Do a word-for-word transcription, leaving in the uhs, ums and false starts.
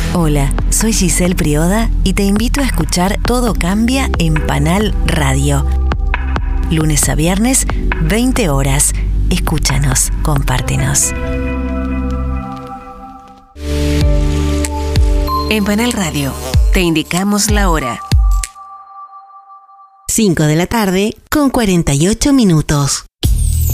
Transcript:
Hola, soy Giselle Prioda y te invito a escuchar Todo Cambia en Panal Radio. Lunes a viernes, veinte horas. Escúchanos, compártenos. En Panal Radio, te indicamos la hora. cinco de la tarde con cuarenta y ocho minutos.